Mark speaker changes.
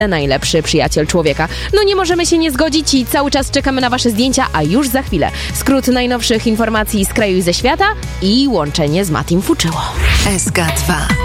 Speaker 1: najlepszy przyjaciel człowieka. No nie możemy się nie zgodzić i cały czas czekamy na wasze zdjęcia, a już za chwilę skrót najnowszych informacji z kraju i ze świata i łączenie z Matim Fuczyło.
Speaker 2: SK2